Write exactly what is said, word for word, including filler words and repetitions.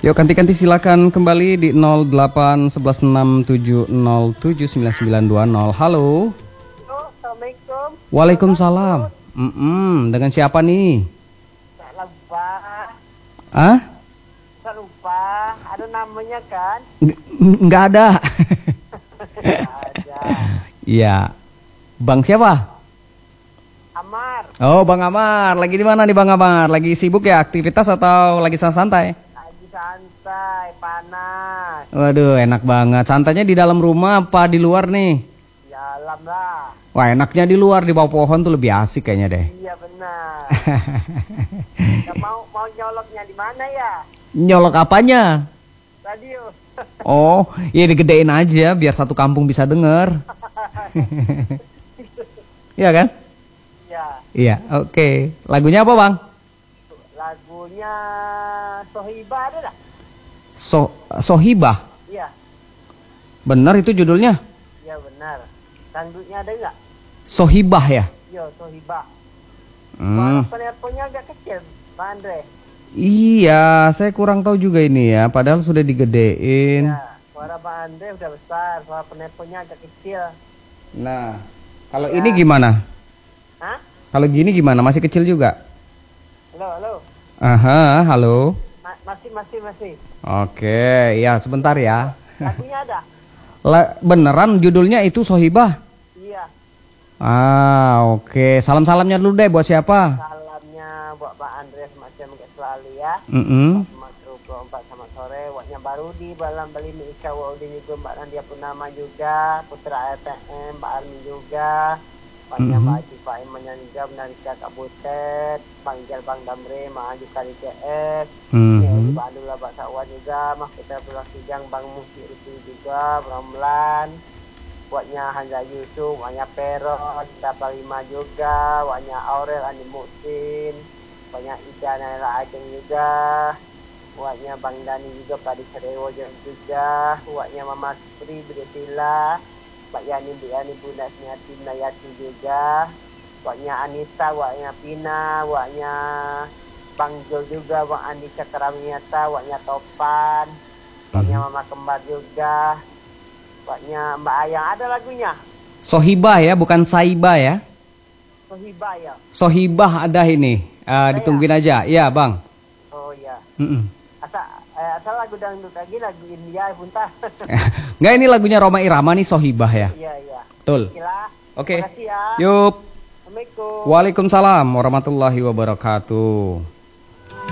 Yuk ganti-ganti silakan kembali di nol delapan satu satu enam tujuh nol tujuh sembilan sembilan dua nol. Halo. Assalamualaikum. Waalaikumsalam. Mm -mm. Dengan siapa nih? Tak lupa. Ah? Tak lupa. Ada namanya kan? Nggak ada. Nggak ada. Iya. Bang siapa? Amar. Oh, Bang Amar. Lagi di mana nih Bang Amar? Lagi sibuk ya aktivitas atau lagi santai? Lagi santai, panas. Waduh, enak banget. Santainya di dalam rumah apa di luar nih? Ya alam lah. Wah, enaknya di luar di bawah pohon tuh lebih asik kayaknya deh. Iya benar. Ya, mau mau nyoloknya di mana ya? Nyolok apanya? Radio. Oh, ya digedein aja biar satu kampung bisa denger. Iya kan? Ya. Iya, oke. Lagunya apa, Bang? Lagunya Sohibah ada tak? So Sohibah. Iya. Bener itu judulnya? Iya benar. Dangdutnya ada nggak? Sohibah ya? Iya Sohibah. Hmm. Suara penelponnya agak kecil, Pak Andre. Iya, saya kurang tahu juga ini ya. Padahal sudah digedein. Ya, suara Pak Andre udah besar, suara penelponnya agak kecil. Nah, kalau Ya. ini gimana? Hah? Kalau gini gimana? Masih kecil juga? Halo, halo. Aha, halo. Ma- masih, masih, masih. Oke, ya sebentar ya. Lagunya ada? La beneran judulnya itu Sohibah? Iya. Ah, oke. Salam-salamnya dulu deh buat siapa? Salamnya buat Pak Andre semacam kayak selalu ya. Mm -mm. Masuk ke empat sama sore. Waknya baru di balam beli Ika Waudin juga Mbak Nandia Purnama juga. Putra R T M, Mbak Armin juga. Waknya Mhm. Mbak Haji Pak Iman yang juga. Menarika Kak Butet. Bang Jal Bang Damre, Mak Aju Kali C S. Ya, Mhm. Pak Abdullah Pak Sakwan juga. Mas Peter Pulau Kijang, Bang Musi itu juga. Ramlan. Waknya Hanza Yusuf, waknya Peron, Dapat Lima juga, waknya Aurel Andi Muksin, waknya Ida Naila Ajeng juga, waknya Bang Dani juga, Padi Sadewo juga, waknya Mama Supri Bidetila, Mbak Yani Bu Yani Bunda Sniati Nayati juga, waknya Anissa, waknya Pina, waknya Bang Jol juga, Bang Andi Cakramiata, waknya Topan, waknya Mama Kembar juga. Waknya Mbak Ayang ada lagunya. Sohibah ya, bukan Saibah ya. Sohibah ya. Sohibah ada ini. Uh, ditungguin aja. Iya, Bang. Oh iya. Mm -mm. Asal eh, asal lagu dangdut lagi lagu India punta. Nggak, ini lagunya Rhoma Irama nih Sohibah ya. Iya iya. Betul. Gila. Oke. Makasih ya. Yup. Assalamualaikum. Waalaikumsalam warahmatullahi wabarakatuh.